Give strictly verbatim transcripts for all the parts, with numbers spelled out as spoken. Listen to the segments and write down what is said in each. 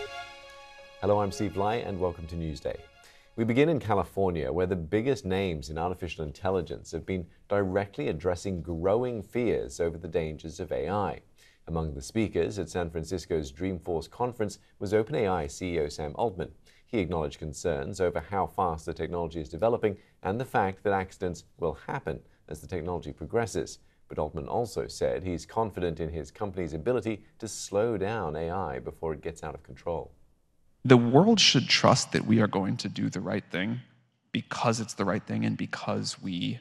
Hello, I'm Steve Lai, and welcome to Newsday. We begin in California, where the biggest names in artificial intelligence have been directly addressing growing fears over the dangers of A I. Among the speakers at San Francisco's Dreamforce conference was OpenAI C E O Sam Altman. He acknowledged concerns over how fast the technology is developing and the fact that accidents will happen as the technology progresses. But Altman also said he's confident in his company's ability to slow down A I before it gets out of control. The world should trust that we are going to do the right thing because it's the right thing and because we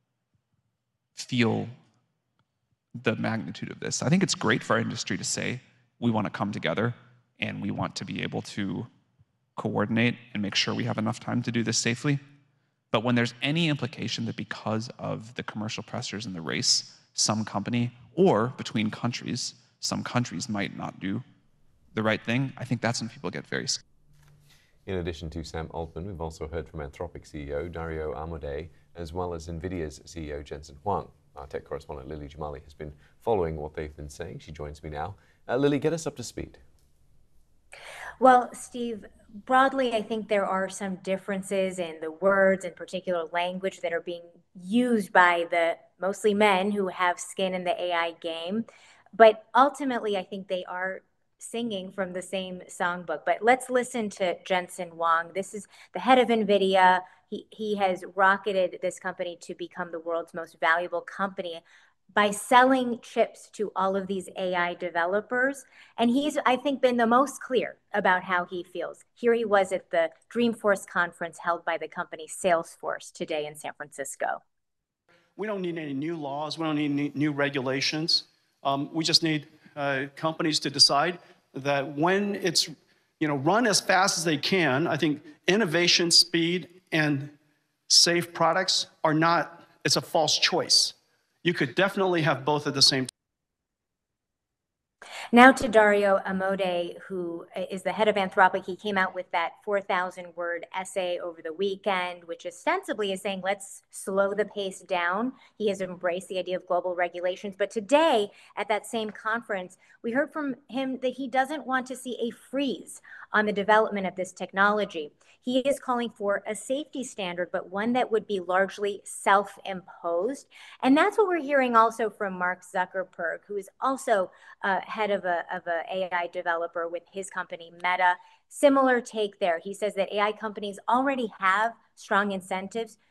feel the magnitude of this. I think it's great for our industry to say we want to come together and we want to be able to coordinate and make sure we have enough time to do this safely. But when there's any implication that because of the commercial pressures in the race, some company or between countries, some countries might not do the right thing, I think that's when people get very scared. In addition to Sam Altman, we've also heard from Anthropic C E O Dario Amodei, as well as NVIDIA's C E O Jensen Huang. Our tech correspondent Lily Jamali has been following what they've been saying. She joins me now. Uh, Lily, get us up to speed. Well, Steve, broadly, I think there are some differences in the words and particular language that are being used by the mostly men who have skin in the A I game. But ultimately, I think they are singing from the same songbook. But let's listen to Jensen Huang. This is the head of NVIDIA. He, he has rocketed this company to become the world's most valuable company by selling chips to all of these A I developers. And he's, I think, been the most clear about how he feels. Here he was at the Dreamforce conference held by the company Salesforce today in San Francisco. We don't need any new laws. We don't need any new regulations. Um, we just need uh, companies to decide that when it's, you know, run as fast as they can. I think innovation, speed, and safe products are not, it's a false choice. You could definitely have both at the same time. Now to Dario Amodei, who is the head of Anthropic. He came out with that four thousand word essay over the weekend, which ostensibly is saying, let's slow the pace down. He has embraced the idea of global regulations. But today, at that same conference, we heard from him that he doesn't want to see a freeze on the development of this technology. He is calling for a safety standard, but one that would be largely self-imposed. And that's what we're hearing also from Mark Zuckerberg, who is also uh, head of a, of a A I developer with his company, Meta. Similar take there. He says that A I companies already have strong incentives